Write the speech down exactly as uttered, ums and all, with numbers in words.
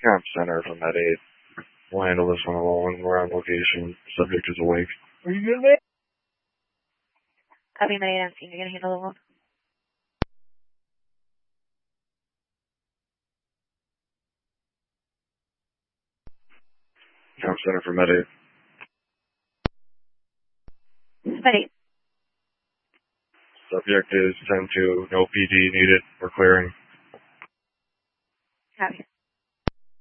Camp Center from Med eight. We'll handle this one alone. We're on location. Subject is awake. Are you good, man? Copy, Med eight, I'm seeing you're going to handle the one. Camp Center for Med eight. Med eight. Subject is ten two. No P D needed. We're clearing. Copy.